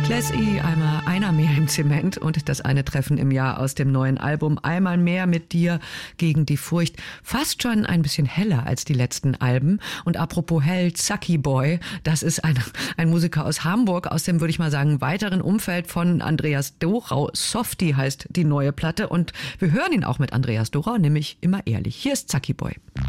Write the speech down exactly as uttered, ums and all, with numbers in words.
Leslie, einmal einer mehr im Zement und das eine Treffen im Jahr aus dem neuen Album Einmal mehr mit dir gegen die Furcht. Fast schon ein bisschen heller als die letzten Alben. Und apropos hell, Zacki Boy, das ist ein, ein Musiker aus Hamburg, aus dem, würde ich mal sagen, weiteren Umfeld von Andreas Dorau. Softie heißt die neue Platte und wir hören ihn auch mit Andreas Dorau, nämlich Immer ehrlich. Hier ist Zacki Boy.